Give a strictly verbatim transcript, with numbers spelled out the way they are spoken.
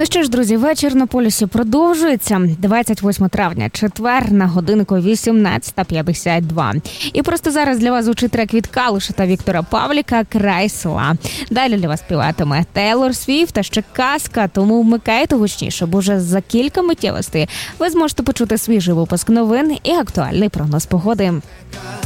Ну що ж, друзі, вечір на полюсі продовжується. двадцять восьмого травня, четвер, на годиннику вісімнадцята п'ятдесят два. І просто зараз для вас звучить трек від Калуша та Віктора Павліка «Край села». Далі для вас співатиме Тейлор Свіфт та ще казка, тому вмикайте гучніше, бо вже за кілька миттєвостей ви зможете почути свіжий випуск новин і актуальний прогноз погоди.